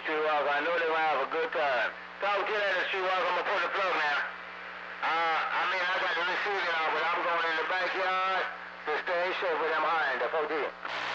Streetwalker. I know they're gonna have a good time. Talk to that Streetwalker. I'm gonna pull the plug now. I got the receiver now, but I'm going in the backyard to stay safe with them hind, the 14.